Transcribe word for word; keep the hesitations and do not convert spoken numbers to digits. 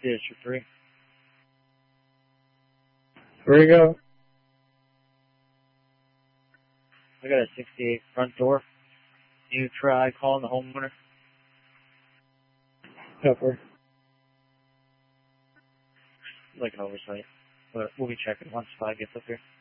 District three. Where you go? I got a sixty-eight front door. You try calling the homeowner? Pepper. Like an oversight. But we'll be checking once Spy gets up here.